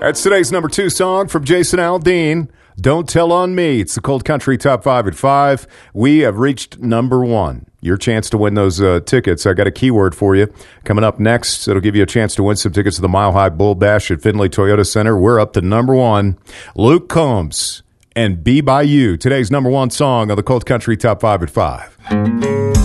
That's today's number 2 song from Jason Aldean. Don't Tell on Me. It's the Cold Country Top 5 at 5. We have reached number 1. Your chance to win those tickets. I got a keyword for you. Coming up next, it'll give you a chance to win some tickets to the Mile High Bull Bash at Findlay Toyota Center. We're up to number 1. Luke Combs and Be By You. Today's number 1 song on the Cold Country Top 5 at 5.